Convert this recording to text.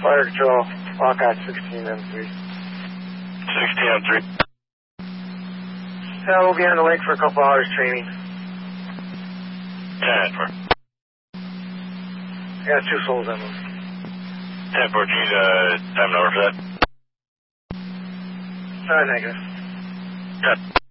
Fire control, Lockout 16M3. 16M3. Yeah, we'll be on the lake for a couple hours training. 10-4. I got 2 souls on them. 10-4, can you time and over for that? Negative. Cut.